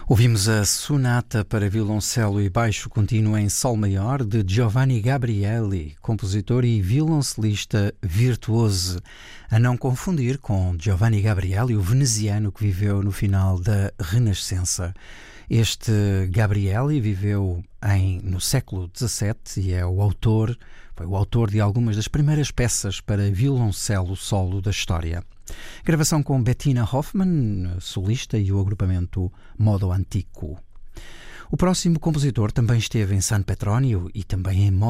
Ouvimos a Sonata para violoncelo e baixo contínuo em sol maior de Giovanni Gabrieli, compositor e violoncelista virtuoso, a não confundir com Giovanni Gabrieli, o veneziano que viveu no final da Renascença. Este Gabrieli viveu no século XVII e foi o autor de algumas das primeiras peças para violoncelo solo da história. Gravação com Bettina Hoffmann, solista, e o agrupamento Modo Antico. O próximo compositor também esteve em San Petronio e também em